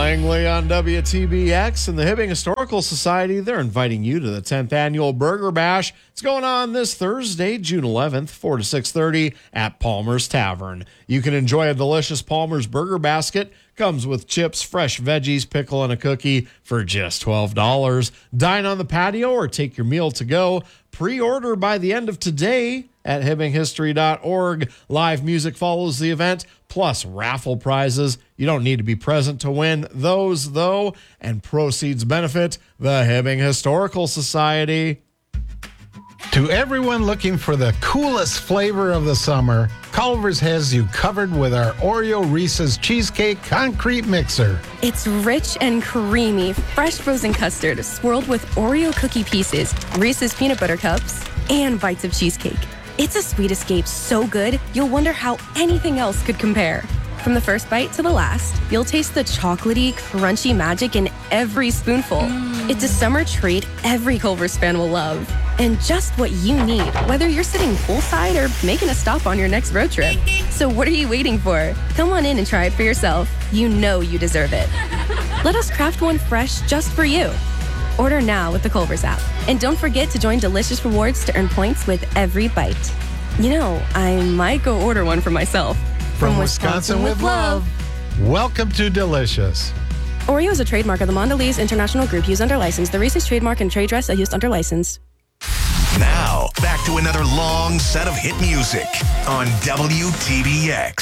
Langley on WTBX and the Hibbing Historical Society. They're inviting you to the 10th Annual Burger Bash. It's going on this Thursday, June 11th, 4 to 6:30 at Palmer's Tavern. You can enjoy a delicious Palmer's Burger Basket. Comes with chips, fresh veggies, pickle, and a cookie for just $12. Dine on the patio or take your meal to go. Pre-order by the end of today at hibbinghistory.org. Live music follows the event, plus raffle prizes. You don't need to be present to win those, though, and proceeds benefit the Hibbing Historical Society. To everyone looking for the coolest flavor of the summer, Culver's has you covered with our Oreo Reese's Cheesecake Concrete Mixer. It's rich and creamy, fresh frozen custard swirled with Oreo cookie pieces, Reese's peanut butter cups, and bites of cheesecake. It's a sweet escape so good, you'll wonder how anything else could compare. From the first bite to the last, you'll taste the chocolatey, crunchy magic in every spoonful. It's a summer treat every Culver's fan will love. And just what you need, whether you're sitting poolside or making a stop on your next road trip. So what are you waiting for? Come on in and try it for yourself. You know you deserve it. Let us craft one fresh just for you. Order now with the Culver's app. And don't forget to join Delicious Rewards to earn points with every bite. You know, I might go order one for myself. From Wisconsin with love. Welcome to Delicious. Oreo is a trademark of the Mondelez International Group used under license. The Reese's trademark and trade dress are used under license. Now, back to another long set of hit music on WTBX.